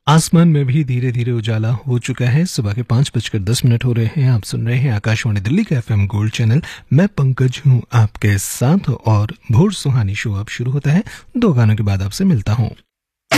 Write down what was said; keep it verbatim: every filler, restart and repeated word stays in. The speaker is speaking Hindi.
आसमान में भी धीरे धीरे उजाला हो चुका है। सुबह के पांच बजकर दस मिनट हो रहे हैं। आप सुन रहे हैं आकाशवाणी दिल्ली का एफएम गोल्ड चैनल। मैं पंकज हूं आपके साथ और भोर सुहानी शो अब शुरू होता है। दो गानों के बाद आपसे मिलता हूं।